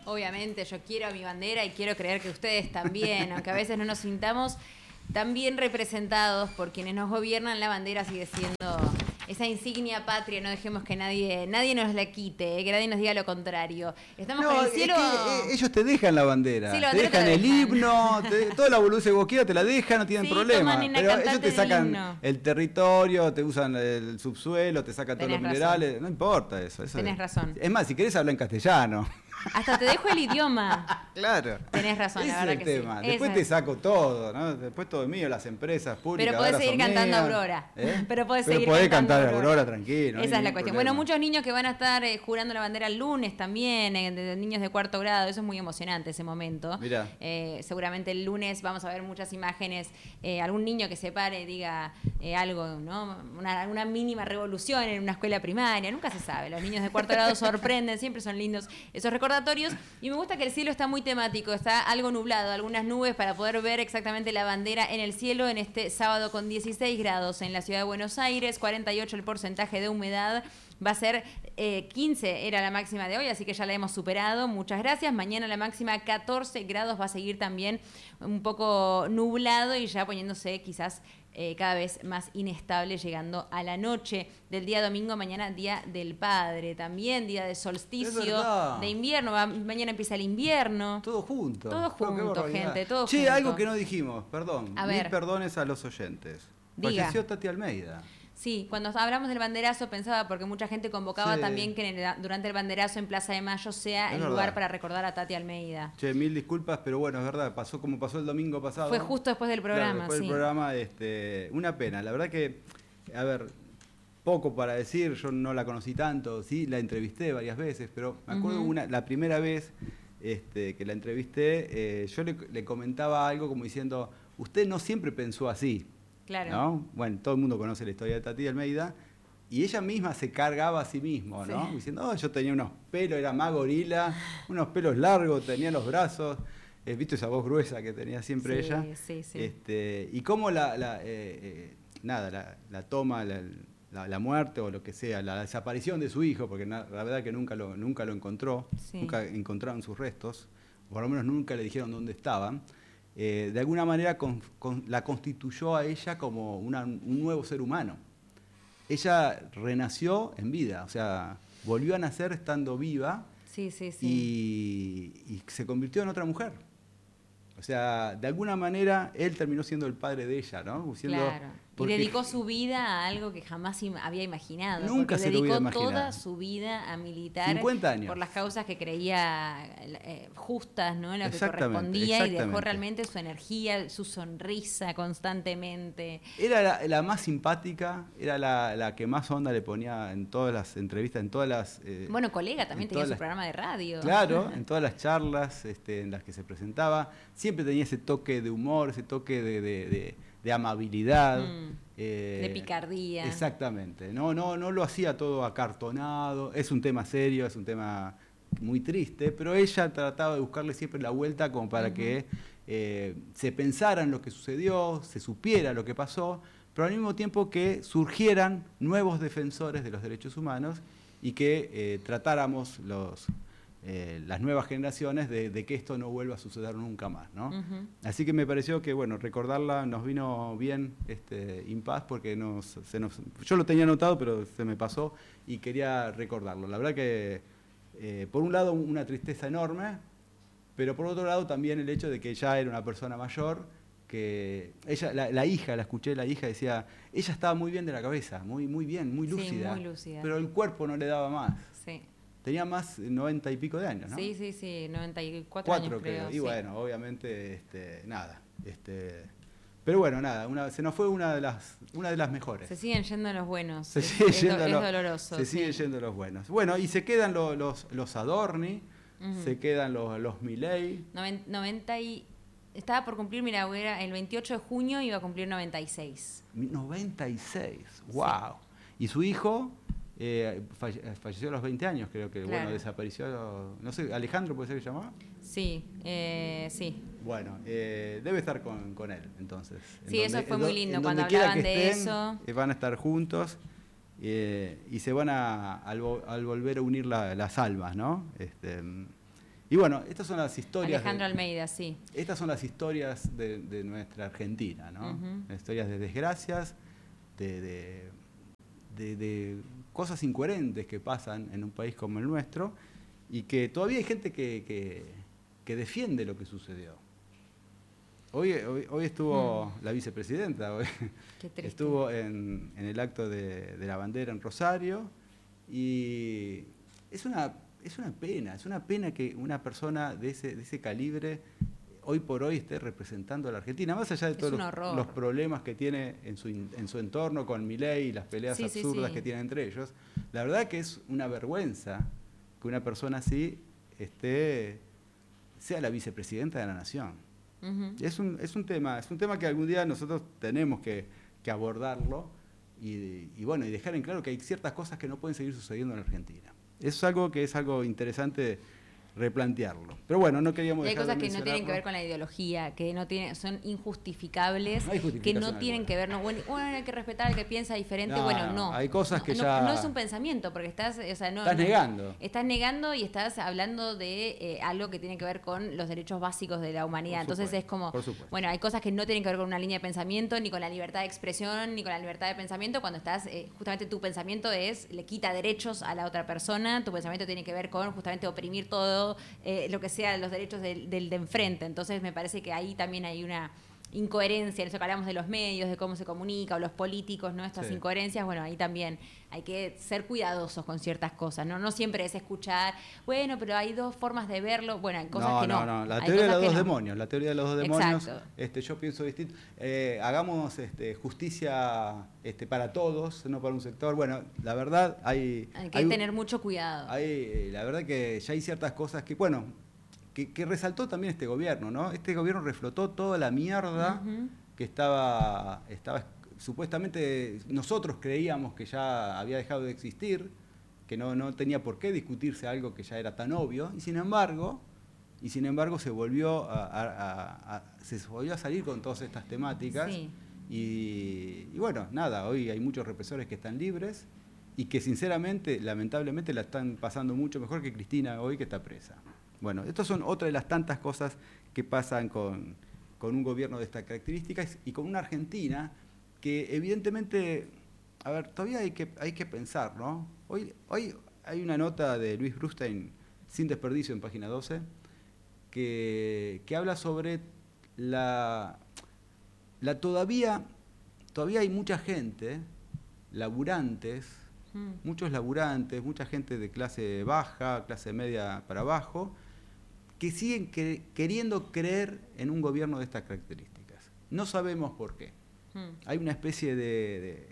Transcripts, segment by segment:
Obviamente, yo quiero mi bandera y quiero creer que ustedes también, aunque a veces no nos sintamos tan bien representados por quienes nos gobiernan, la bandera sigue siendo esa insignia patria. No dejemos que nadie nos la quite, que nadie nos diga lo contrario. Estamos con el cielo. Es que ellos te dejan la bandera, Sí, la te bandera dejan el himno, toda la boludez que vos quieras te la dejan, no tienen problema. Pero ellos te sacan el territorio, te usan el subsuelo, te sacan todos los minerales. No importa eso. Tenés razón. Es más, si querés hablar en castellano. Hasta te dejo el idioma. Claro. Tenés razón, la verdad que tema. sí. Después te saco todo, ¿no? Después todo es mío, las empresas públicas. Pero podés seguir cantando Aurora. Pero podés cantar Aurora tranquilo. Esa es la cuestión. Bueno, muchos niños que van a estar jurando la bandera el lunes también, niños de 4º grado, eso es muy emocionante ese momento. Mirá. Seguramente el lunes vamos a ver muchas imágenes, algún niño que se pare y diga algo, ¿no? Una mínima revolución en una escuela primaria, nunca se sabe. Los niños de 4º grado sorprenden, siempre son lindos esos recordatorios. Y me gusta que el cielo está muy temático, está algo nublado, algunas nubes para poder ver exactamente la bandera en el cielo en este sábado con 16 grados en la ciudad de Buenos Aires, 48 el porcentaje de humedad, va a ser 15 era la máxima de hoy, así que ya la hemos superado, muchas gracias. Mañana la máxima 14 grados, va a seguir también un poco nublado y ya poniéndose quizás cada vez más inestable, llegando a la noche del día domingo. Mañana Día del Padre, también día de solsticio de invierno. Mañana empieza el invierno. Todo junto. Todo junto, gente, todo junto. Che, algo que no dijimos, perdón. A Mil ver. perdones a los oyentes. Diga. Falleció Tati Almeida. Sí, cuando hablamos del banderazo pensaba, porque mucha gente convocaba también que durante el banderazo en Plaza de Mayo sea el lugar para recordar a Tati Almeida. Che, mil disculpas, pero bueno, es verdad, pasó como pasó el domingo pasado. Fue justo después del programa, claro, después del programa, una pena. La verdad que, a ver, poco para decir, yo no la conocí tanto, sí, la entrevisté varias veces, pero me acuerdo la primera vez que la entrevisté, yo le comentaba algo como diciendo, usted no siempre pensó así. Claro. ¿No? Bueno, todo el mundo conoce la historia de Tati Almeida y ella misma se cargaba a sí misma, ¿no? Diciendo, yo tenía unos pelos, era más gorila, unos pelos largos, tenía los brazos, ¿viste esa voz gruesa que tenía siempre ella? Sí. Y cómo la toma, la muerte o lo que sea, la desaparición de su hijo, porque la verdad que nunca lo encontró, nunca encontraron sus restos, o por lo menos nunca le dijeron dónde estaban. De alguna manera la constituyó a ella como un nuevo ser humano. Ella renació en vida, o sea, volvió a nacer estando viva y se convirtió en otra mujer. O sea, de alguna manera él terminó siendo el padre de ella, ¿no? Claro. Y dedicó su vida a algo que jamás había imaginado. Nunca se lo hubiera imaginado. Dedicó toda su vida a militar 50 años. por las causas que creía justas, ¿no? En lo que correspondía, y dejó realmente su energía, su sonrisa constantemente. Era la más simpática, era la que más onda le ponía en todas las entrevistas, en todas las... bueno, colega también tenía su programa de radio. Claro, en todas las charlas en las que se presentaba. Siempre tenía ese toque de humor, ese toque de amabilidad. De picardía. Exactamente. No lo hacía todo acartonado. Es un tema serio, es un tema muy triste, pero ella trataba de buscarle siempre la vuelta como para que se pensara en lo que sucedió, se supiera lo que pasó, pero al mismo tiempo que surgieran nuevos defensores de los derechos humanos y que tratáramos las nuevas generaciones de que esto no vuelva a suceder nunca más, ¿no? Así que me pareció que, bueno, recordarla nos vino bien Impas, porque yo lo tenía anotado, pero se me pasó y quería recordarlo. La verdad que, por un lado, una tristeza enorme, pero por otro lado también el hecho de que ya era una persona mayor, que ella, la escuché, la hija decía, ella estaba muy bien de la cabeza, muy bien, muy lúcida, muy lúcida, pero el cuerpo no le daba más. Sí. Tenía más 90 y pico de años, ¿no? Sí, 94 años creo. Y bueno, obviamente, nada. Pero bueno, nada, se nos fue una de las mejores. Se siguen yendo los buenos. Es doloroso. Se siguen yendo los buenos. Bueno, y se quedan los Adorni, se quedan los Milei. Estaba por cumplir, mira, el 28 de junio iba a cumplir 96. 96, wow. Sí. Y su hijo... falleció a los 20 años, creo que, claro. Bueno, desapareció, no sé, Alejandro puede ser que se llamaba. Sí. Bueno, debe estar con él, entonces. Sí, eso fue muy lindo, cuando hablaban de eso. Van a estar juntos y se van al volver a unir las almas, ¿no? Y bueno, estas son las historias. Alejandro Almeida, sí. Estas son las historias de nuestra Argentina, ¿no? Historias de desgracias, de cosas incoherentes que pasan en un país como el nuestro y que todavía hay gente que defiende lo que sucedió. Hoy estuvo la vicepresidenta, estuvo en el acto de la bandera en Rosario y es una pena que una persona de ese calibre hoy por hoy esté representando a la Argentina, más allá de todos los problemas que tiene en su entorno con Milei y las peleas absurdas que tienen entre ellos. La verdad que es una vergüenza que una persona así sea la vicepresidenta de la Nación. Es un tema que algún día nosotros tenemos que abordarlo y dejar en claro que hay ciertas cosas que no pueden seguir sucediendo en Argentina. Es algo interesante replantearlo. Pero bueno, no queríamos dejar de mencionarlo. Hay cosas que no tienen que ver con la ideología, que son injustificables, que no tienen que ver, hay que respetar al que piensa diferente, no. Hay cosas que ya... No es un pensamiento, porque estás negando. Estás negando y estás hablando de algo que tiene que ver con los derechos básicos de la humanidad. Entonces es como, hay cosas que no tienen que ver con una línea de pensamiento, ni con la libertad de expresión, ni con la libertad de pensamiento, cuando estás, justamente tu pensamiento le quita derechos a la otra persona, tu pensamiento tiene que ver con justamente oprimir todo, lo que sea los derechos del de enfrente. Entonces me parece que ahí también hay una incoherencia, en eso que hablamos de los medios, de cómo se comunica, o los políticos, ¿no? Estas incoherencias, ahí también hay que ser cuidadosos con ciertas cosas, ¿no? No siempre es escuchar, pero hay dos formas de verlo, hay cosas que no. No, la teoría de los dos demonios, Exacto. Yo pienso distinto. Hagamos justicia para todos, no para un sector. La verdad hay que tener mucho cuidado. La verdad que ya hay ciertas cosas que resaltó también este gobierno, ¿no? Este gobierno reflotó toda la mierda que estaba supuestamente nosotros creíamos que ya había dejado de existir, que no tenía por qué discutirse algo que ya era tan obvio, y sin embargo se volvió a salir con todas estas temáticas. Sí. Y hoy hay muchos represores que están libres y que sinceramente, lamentablemente, la están pasando mucho mejor que Cristina hoy, que está presa. Estas son otras de las tantas cosas que pasan con un gobierno de estas características y con una Argentina que evidentemente, todavía hay que pensar, ¿no? Hoy hay una nota de Luis Brustein, Sin Desperdicio, en página 12, que habla sobre todavía hay mucha gente, muchos laburantes, mucha gente de clase baja, clase media para abajo, que siguen queriendo creer en un gobierno de estas características. No sabemos por qué. Hay una especie de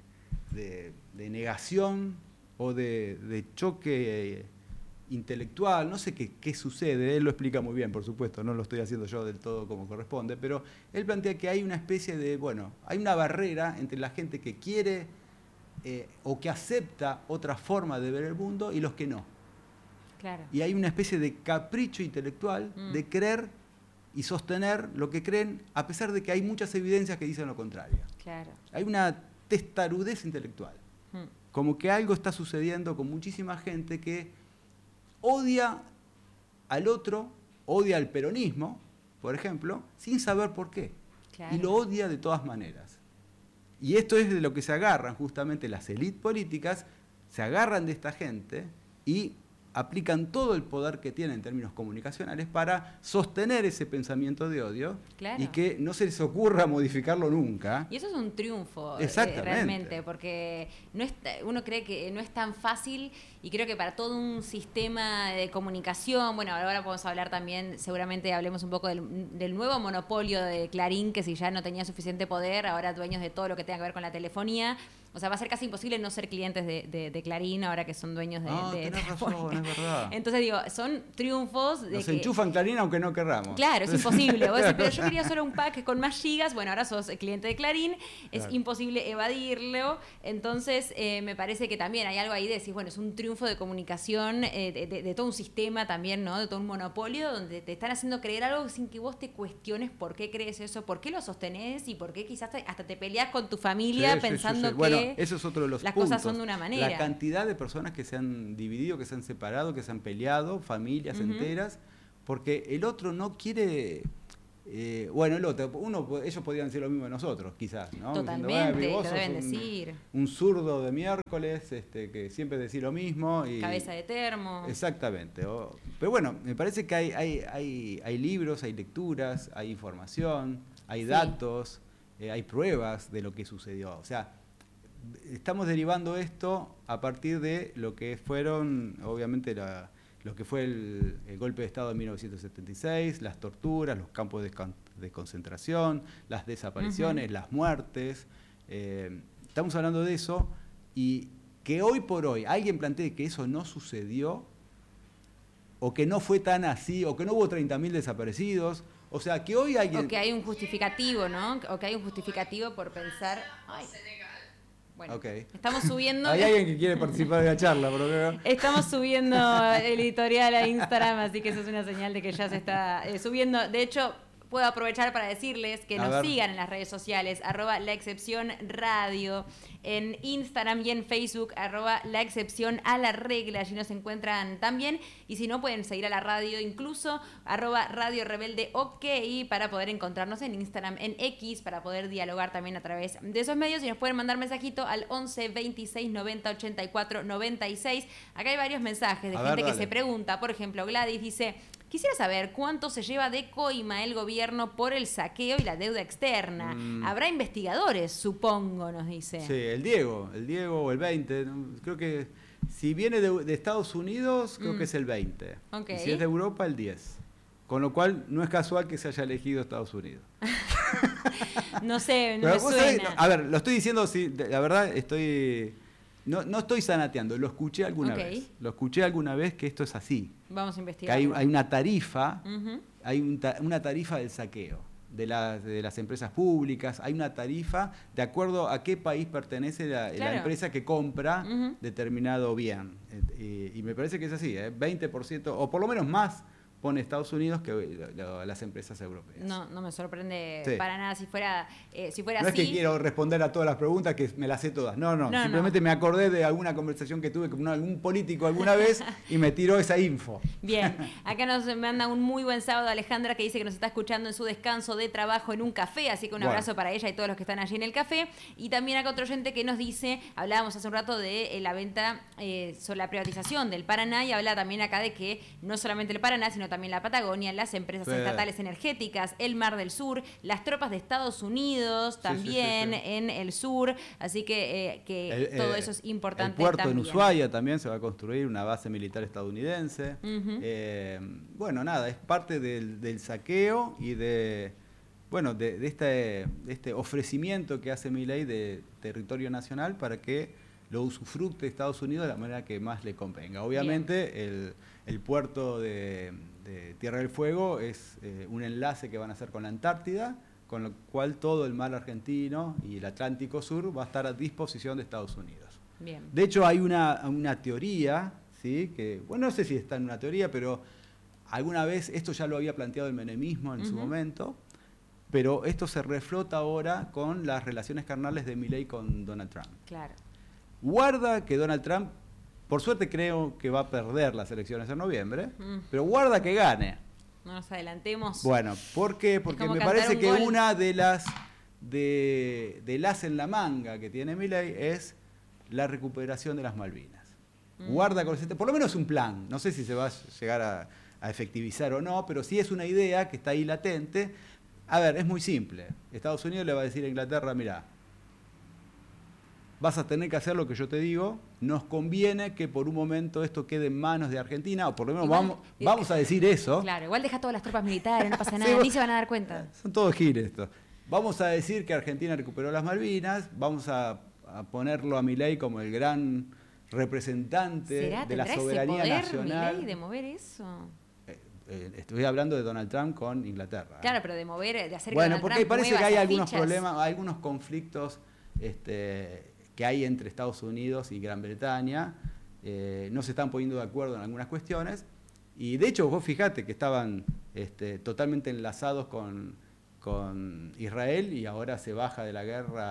negación o de choque intelectual, no sé qué sucede, él lo explica muy bien, por supuesto, no lo estoy haciendo yo del todo como corresponde, pero él plantea que hay una especie hay una barrera entre la gente que quiere o que acepta otra forma de ver el mundo y los que no. Claro. Y hay una especie de capricho intelectual de creer y sostener lo que creen, a pesar de que hay muchas evidencias que dicen lo contrario. Claro. Hay una testarudez intelectual. Como que algo está sucediendo con muchísima gente que odia al otro, odia al peronismo, por ejemplo, sin saber por qué. Claro. Y lo odia de todas maneras. Y esto es de lo que se agarran justamente las élites políticas, se agarran de esta gente y aplican todo el poder que tienen en términos comunicacionales para sostener ese pensamiento de odio. Claro. Y que no se les ocurra modificarlo nunca. Y eso es un triunfo, realmente, porque uno cree que no es tan fácil, y creo que para todo un sistema de comunicación, ahora podemos hablar también, seguramente hablemos un poco del nuevo monopolio de Clarín, que si ya no tenía suficiente poder, ahora dueños de todo lo que tenga que ver con la telefonía. O sea, va a ser casi imposible no ser clientes de Clarín ahora que son dueños de tenés razón, es verdad. Entonces digo, son triunfos de Nos enchufan Clarín aunque no querramos. Claro, es imposible. Vos decís, pero yo quería solo un pack con más gigas. Ahora sos cliente de Clarín, es imposible evadirlo. Entonces, me parece que también hay algo ahí de decir, es un triunfo de comunicación, de todo un sistema también, ¿no? De todo un monopolio donde te están haciendo creer algo sin que vos te cuestiones por qué crees eso, por qué lo sostenés y por qué quizás hasta te peleás con tu familia pensando que eso es otro de los las puntos. cosas son de una manera. La cantidad de personas que se han dividido, que se han separado, que se han peleado, familias enteras, porque el otro no quiere... bueno, el otro, ellos podrían decir lo mismo de nosotros, quizás, ¿no? Totalmente, diciendo, lo deben decir. Un zurdo de miércoles, que siempre decís lo mismo. Y, cabeza de termo. Exactamente. Pero bueno, me parece que hay libros, hay lecturas, hay información, hay datos, hay pruebas de lo que sucedió. O sea, estamos derivando esto a partir de lo que fueron, obviamente, lo que fue el golpe de Estado de 1976, las torturas, los campos de concentración, las desapariciones, las muertes. Estamos hablando de eso, y que hoy por hoy alguien plantee que eso no sucedió, o que no fue tan así, o que no hubo 30.000 desaparecidos. O sea, que hoy alguien... O que hay un justificativo, ¿no? O que hay un justificativo por pensar... Ay. Bueno, estamos subiendo... Hay alguien que quiere participar de la charla, pero... Estamos subiendo el editorial a Instagram, así que eso es una señal de que ya se está subiendo. De hecho, puedo aprovechar para decirles que nos sigan en las redes sociales, @laexcepcionradio, en Instagram y en Facebook, @laexcepcionalarregla, allí nos encuentran también, y si no pueden seguir a la radio incluso, @Radio Rebelde OK, para poder encontrarnos en Instagram, en X, para poder dialogar también a través de esos medios, y nos pueden mandar mensajito al 11 26 90 84 96. Acá hay varios mensajes de gente que se pregunta. Por ejemplo, Gladys dice: quisiera saber cuánto se lleva de coima el gobierno por el saqueo y la deuda externa. Habrá investigadores, supongo, nos dice. Sí, el Diego o el 20. Creo que si viene de Estados Unidos, creo que es el 20. Okay. Y si es de Europa, el 10. Con lo cual, no es casual que se haya elegido Estados Unidos. No sé, no me suena. ¿Sabés? A ver, lo estoy diciendo, sí, la verdad, no estoy zanateando, lo escuché alguna vez. Lo escuché alguna vez que esto es así. Vamos a investigar. Que hay una tarifa, una tarifa del saqueo de las empresas públicas, hay una tarifa de acuerdo a qué país pertenece la empresa que compra determinado bien. Y me parece que es así, 20%, o por lo menos más, pone Estados Unidos que las empresas europeas. No me sorprende para nada si fuera así. No es que quiero responder a todas las preguntas, que me las sé todas. No, simplemente me acordé de alguna conversación que tuve con algún político alguna vez y me tiró esa info. Bien, acá nos manda un muy buen sábado Alejandra, que dice que nos está escuchando en su descanso de trabajo en un café, así que un abrazo para ella y todos los que están allí en el café. Y también acá otro oyente que nos dice, hablábamos hace un rato de la venta, sobre la privatización del Paraná, y habla también acá de que no solamente el Paraná, sino también la Patagonia, las empresas estatales energéticas, el Mar del Sur, las tropas de Estados Unidos también en el sur, así que todo eso es importante. El puerto también. en Ushuaia también se va a construir, una base militar estadounidense. Bueno, nada, es parte del saqueo y de este ofrecimiento que hace Milei de territorio nacional para que lo usufructe Estados Unidos de la manera que más le convenga. Obviamente el puerto de Tierra del Fuego es un enlace que van a hacer con la Antártida, con lo cual todo el mar argentino y el Atlántico Sur va a estar a disposición de Estados Unidos. Bien. De hecho, hay una teoría, ¿sí? Que, bueno, no sé si está en una teoría, pero alguna vez esto ya lo había planteado el menemismo en su momento, pero esto se reflota ahora con las relaciones carnales de Milei con Donald Trump. Claro. Guarda que Donald Trump, por suerte creo que va a perder las elecciones en noviembre, pero guarda que gane. No nos adelantemos. Bueno, ¿por qué? Porque me parece que una de las en la manga que tiene Milei es la recuperación de las Malvinas. Guarda con ese, por lo menos un plan. No sé si se va a llegar a efectivizar o no, pero sí es una idea que está ahí latente. A ver, es muy simple. Estados Unidos le va a decir a Inglaterra, mirá, vas a tener que hacer lo que yo te digo, nos conviene que por un momento esto quede en manos de Argentina, o por lo menos vamos a decir eso. Claro, igual deja todas las tropas militares, no pasa nada, ni se van a dar cuenta. Son todos giles estos. Vamos a decir que Argentina recuperó las Malvinas, vamos a ponerlo a Milei como el gran representante de la soberanía nacional. Milei de mover eso? Estoy hablando de Donald Trump con Inglaterra. Claro, pero de mover, de hacer que bueno, Donald porque Trump parece que hay algunos fichas. problemas, algunos conflictos que hay entre Estados Unidos y Gran Bretaña. No se están poniendo de acuerdo en algunas cuestiones. Y de hecho, vos fijate que estaban totalmente enlazados con Israel, y ahora se baja de la guerra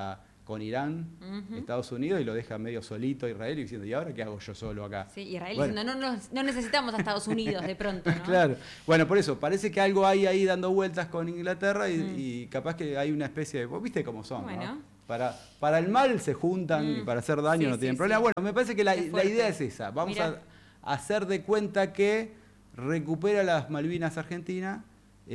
con Irán, Estados Unidos, y lo deja medio solito a Israel y diciendo, ¿y ahora qué hago yo solo acá? Sí, Israel diciendo, no necesitamos a Estados Unidos de pronto, ¿no? Claro. Bueno, por eso, parece que algo hay ahí dando vueltas con Inglaterra y capaz que hay una especie de... Vos viste cómo son, bueno. ¿no? Para el mal se juntan y para hacer daño no tienen problema. Bueno, me parece que la idea es esa. Vamos a hacer de cuenta que recupera las Malvinas Argentina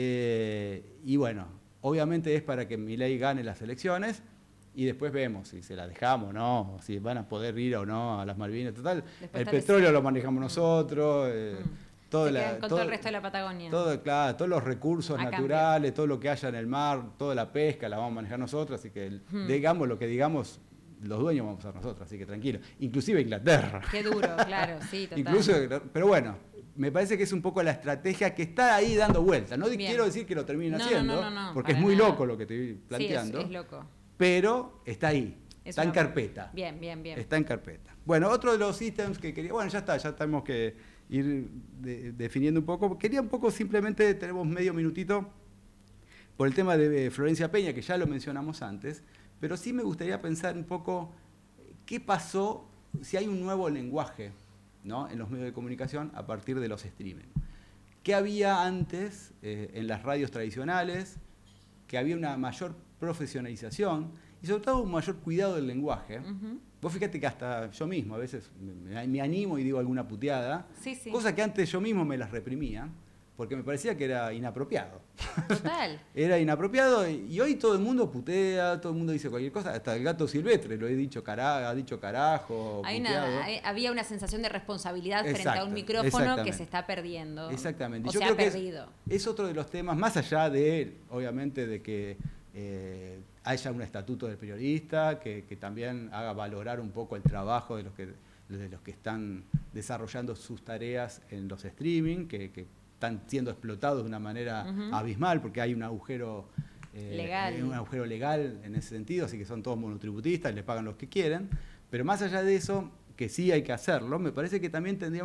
y bueno, obviamente es para que Milei gane las elecciones y después vemos si se la dejamos o no, si van a poder ir o no a las Malvinas. Total, después el petróleo lo manejamos nosotros. Todo el resto de la Patagonia. Claro, todos los recursos naturales, todo lo que haya en el mar, toda la pesca la vamos a manejar nosotros, así que digamos lo que digamos, los dueños vamos a ser nosotros, así que tranquilo. Inclusive Inglaterra. Qué duro, claro, sí, total. Pero bueno, me parece que es un poco la estrategia que está ahí dando vuelta. No quiero decir que lo terminen haciendo, porque es muy loco lo que estoy planteando. Sí, es loco. Pero está ahí, está en carpeta. Bien. Está en carpeta. Bueno, otro de los ítems que quería... Bueno, ya tenemos que ir definiendo un poco. Quería un poco simplemente, tenemos medio minutito, por el tema de Florencia Peña, que ya lo mencionamos antes, pero sí me gustaría pensar un poco qué pasó, si hay un nuevo lenguaje, ¿no?, en los medios de comunicación a partir de los streaming. ¿Qué había antes en las radios tradicionales? Que había una mayor profesionalización y sobre todo un mayor cuidado del lenguaje. Vos fíjate que hasta yo mismo a veces me animo y digo alguna puteada, cosa que antes yo mismo me las reprimía, porque me parecía que era inapropiado. Total. Era inapropiado y hoy todo el mundo putea, todo el mundo dice cualquier cosa, hasta el gato silvestre lo ha dicho carajo. Había una sensación de responsabilidad frente a un micrófono que se está perdiendo. Exactamente. Yo creo que es otro de los temas, más allá de, obviamente, de que haya un estatuto del periodista, que también haga valorar un poco el trabajo de los que están desarrollando sus tareas en los streaming, que están siendo explotados de una manera abismal, porque hay un agujero legal en ese sentido, así que son todos monotributistas y les pagan los que quieren. Pero más allá de eso, que sí hay que hacerlo, me parece que también tiende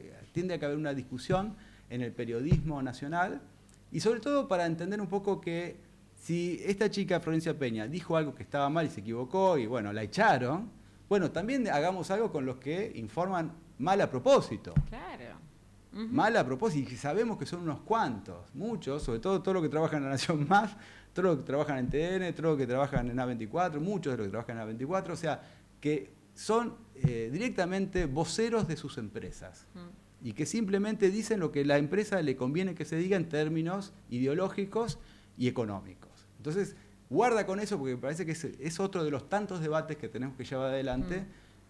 a haber una discusión en el periodismo nacional, y sobre todo para entender un poco que si esta chica Florencia Peña dijo algo que estaba mal y se equivocó y bueno, la echaron, bueno, también hagamos algo con los que informan mal a propósito. Claro. Mal a propósito, y sabemos que son unos cuantos, muchos, sobre todo los que trabajan en La Nación Más, todos los que trabajan en TN, todos los que trabajan en A24, muchos de los que trabajan en A24, o sea, que son directamente voceros de sus empresas y que simplemente dicen lo que a la empresa le conviene que se diga en términos ideológicos y económicos. Entonces, guarda con eso porque me parece que es otro de los tantos debates que tenemos que llevar adelante,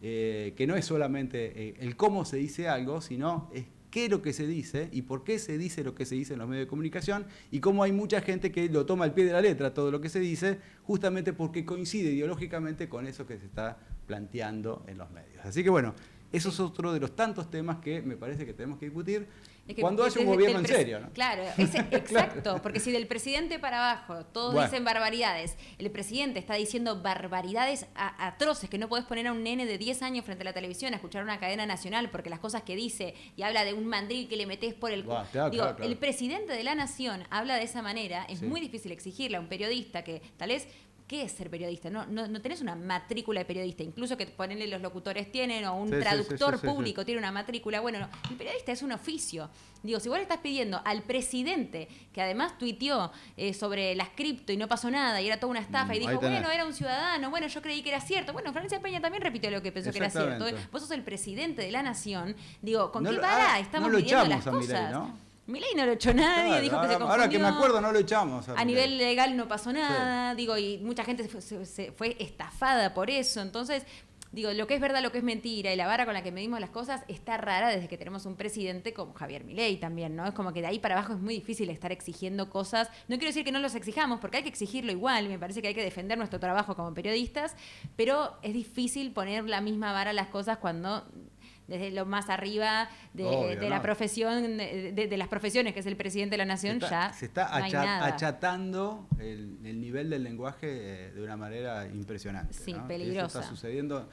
que no es solamente el cómo se dice algo, sino es qué es lo que se dice y por qué se dice lo que se dice en los medios de comunicación y cómo hay mucha gente que lo toma al pie de la letra todo lo que se dice, justamente porque coincide ideológicamente con eso que se está planteando en los medios. Así que bueno, eso es otro de los tantos temas que me parece que tenemos que discutir cuando haya un gobierno en serio, ¿no? Claro, exacto, porque si del presidente para abajo todos dicen barbaridades, el presidente está diciendo barbaridades atroces, que no podés poner a un nene de 10 años frente a la televisión a escuchar una cadena nacional porque las cosas que dice y habla de un mandril que le metés por el... Claro. El presidente de la nación habla de esa manera, es muy difícil exigirle a un periodista que tal vez... ¿Qué es ser periodista? No tenés una matrícula de periodista, incluso que ponerle los locutores tienen, o un traductor público tiene una matrícula. Bueno, no, el periodista es un oficio. Digo, si vos le estás pidiendo al presidente, que además tuiteó sobre las cripto y no pasó nada, y era toda una estafa, y dijo, bueno, era un ciudadano, bueno, yo creí que era cierto. Bueno, Florencia Peña también repitió lo que pensó que era cierto. Vos sos el presidente de la nación. Digo, ¿con qué vara estamos pidiendo las cosas? Milei, ¿no? Milei no lo echó nadie, dijo que se confundió. Ahora que me acuerdo, no lo echamos. A nivel legal no pasó nada, digo, y mucha gente se fue estafada por eso. Entonces, digo, lo que es verdad, lo que es mentira, y la vara con la que medimos las cosas está rara desde que tenemos un presidente como Javier Milei también, ¿no? Es como que de ahí para abajo es muy difícil estar exigiendo cosas. No quiero decir que no los exijamos, porque hay que exigirlo igual, me parece que hay que defender nuestro trabajo como periodistas, pero es difícil poner la misma vara a las cosas cuando... desde lo más arriba de la profesión, de las profesiones, que es el presidente de la nación, se está achatando el nivel del lenguaje de una manera impresionante. Sí, ¿no? peligrosa. Eso está sucediendo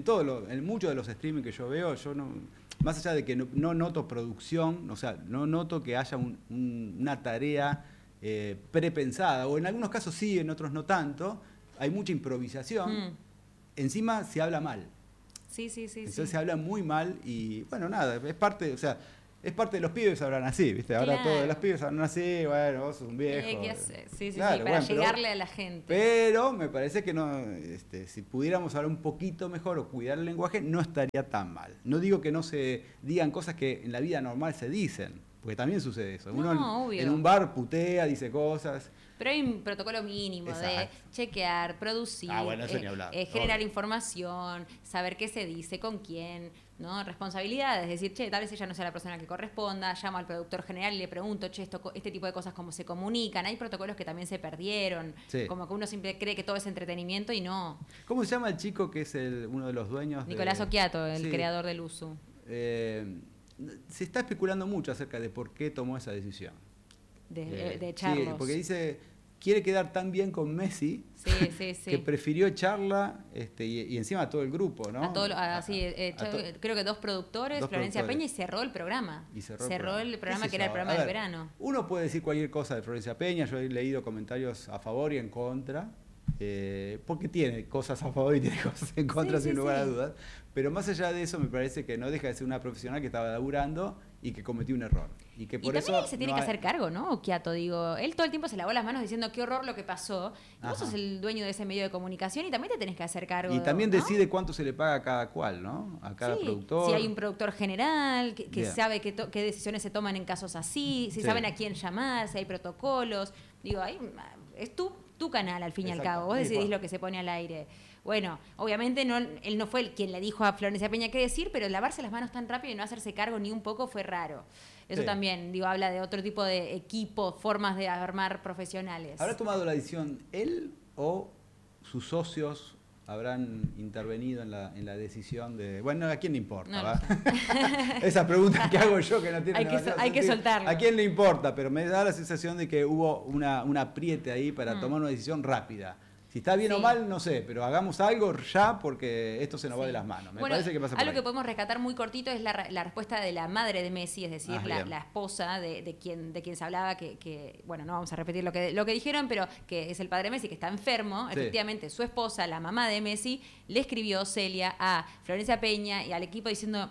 en muchos de los streaming que yo veo. Yo no, más allá de que no noto producción, o sea, no noto que haya una tarea prepensada, o en algunos casos sí, en otros no tanto. hay mucha improvisación. Mm. Encima se habla mal. Sí. Entonces se habla muy mal y bueno, nada, es parte, o sea, es parte de los pibes hablan así, ¿viste? Ahora Claro. todos los pibes hablan así, bueno, vos sos un viejo. ¿Qué haces? Sí, Claro, para bueno, llegarle a la gente. Pero me parece que no, si pudiéramos hablar un poquito mejor o cuidar el lenguaje, no estaría tan mal. No digo que no se digan cosas que en la vida normal se dicen, porque también sucede eso. Uno obvio. en un bar putea, dice cosas. Pero hay un protocolo mínimo de Exacto. chequear, producir, Bueno, eso ni hablar, generar obvio. información, saber qué se dice, con quién, ¿no? Responsabilidades, decir, che, tal vez ella no sea la persona que corresponda, llamo al productor general y le pregunto, che, este tipo de cosas cómo se comunican. Hay protocolos que también se perdieron, Sí. como que uno siempre cree que todo es entretenimiento y no. ¿Cómo se llama el chico que es uno de los dueños? Nicolás Occhiato, el Sí. creador del USU. Se está especulando mucho acerca de por qué tomó esa decisión. De Sí, Charlos. porque dice, quiere quedar tan bien con Messi Sí. que prefirió echarla y encima a todo el grupo, ¿no? Creo que dos productores, Dos Florencia productores. Peña, y cerró el programa. Y cerró el programa ¿Qué sé que era el yo? programa A del ver, verano. Uno puede decir cualquier cosa de Florencia Peña, yo he leído comentarios a favor y en contra, porque tiene cosas a favor y tiene cosas en contra, Sí, sin sí, lugar a sí. dudas. Pero más allá de eso, me parece que no deja de ser una profesional que estaba laburando y que cometió un error. Y que por Y eso también él se tiene no que hay- hacer cargo, ¿no? Occhiato, digo. Él todo el tiempo se lavó las manos diciendo qué horror lo que pasó. Y vos Ajá. sos el dueño de ese medio de comunicación y también te tenés que hacer cargo. Y también ¿no? decide cuánto se le paga a cada cual, ¿no? A cada Sí, productor. si hay un productor general que Bien. sabe qué decisiones se toman en casos así, si Sí. saben a quién llamar, si hay protocolos. Digo, es tu canal al fin y al Exacto, cabo. Vos tal decidís cual. lo que se pone al aire. Bueno, obviamente él no fue quien le dijo a Florencia Peña qué decir, pero lavarse las manos tan rápido y no hacerse cargo ni un poco fue raro. Eso Sí. también, habla de otro tipo de equipo, formas de armar profesionales. ¿Habrá tomado la decisión él o sus socios habrán intervenido en la decisión de... Bueno, ¿a quién le importa? No lo ¿va? sé. Esa pregunta que hago yo que no tiene Hay que demasiado hay que sentido. soltarlo. ¿A quién le importa? Pero me da la sensación de que hubo un apriete ahí para tomar una decisión rápida. Si está bien Sí. o mal, no sé, pero hagamos algo ya porque esto se nos va Sí. de las manos. Me Bueno, parece que pasa por algo ahí. que podemos rescatar muy cortito es la respuesta de la madre de Messi, es decir, Bien. la esposa de quien se hablaba, que, bueno, no vamos a repetir lo que dijeron, pero que es el padre de Messi, que está enfermo. Sí. Efectivamente, su esposa, la mamá de Messi, le escribió Celia a Florencia Peña y al equipo diciendo...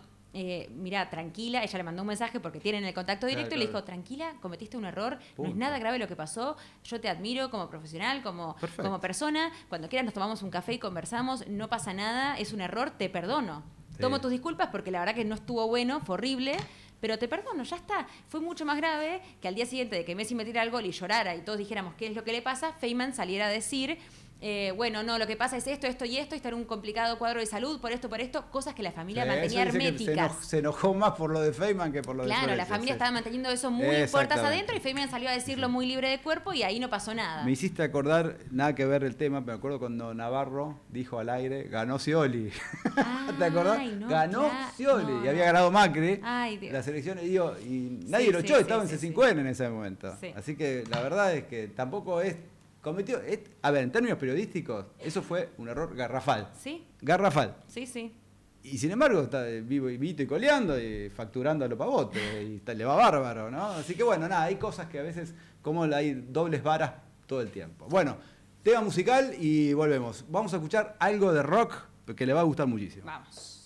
mira, tranquila, ella le mandó un mensaje porque tienen el contacto directo Claro, y le claro. dijo, tranquila, cometiste un error, no es Punto. nada grave lo que pasó, yo te admiro como profesional, como Perfecto. persona, cuando quieras nos tomamos un café y conversamos, no pasa nada, es un error, te perdono. Sí. Tomo tus disculpas porque la verdad que no estuvo bueno, fue horrible, pero te perdono, ya está. Fue mucho más grave que al día siguiente de que Messi metiera el gol y llorara y todos dijéramos qué es lo que le pasa, Feynman saliera a decir... bueno, no, lo que pasa es esto y está en un complicado cuadro de salud, por esto, cosas que la familia Sí, mantenía eso dice que herméticas. se enojó más por lo de Feynman que por lo de Claro, la Florencia, familia sí. estaba manteniendo eso muy puertas Exactamente. adentro y Feynman salió a decirlo muy libre de cuerpo y ahí no pasó nada. Me hiciste acordar, nada que ver el tema, pero me acuerdo cuando Navarro dijo al aire, ganó Scioli. ¿Te acordás? Ay, no, ganó claro. Scioli No, y había no. ganado Macri. Ay, Dios. Las elecciones, digo, y nadie Sí, lo sí, echó, sí, estaba sí, en sí. C5N en ese momento. Sí. Así que la verdad es que tampoco cometió, a ver, en términos periodísticos, eso fue un error garrafal. Sí, Garrafal. sí. Y sin embargo, está vivo y vito y coleando y facturando a lo pavote. Le va bárbaro, ¿no? Así que bueno, nada, hay cosas que a veces, como hay dobles varas todo el tiempo. Bueno, tema musical y volvemos. Vamos a escuchar algo de rock que le va a gustar muchísimo. Vamos.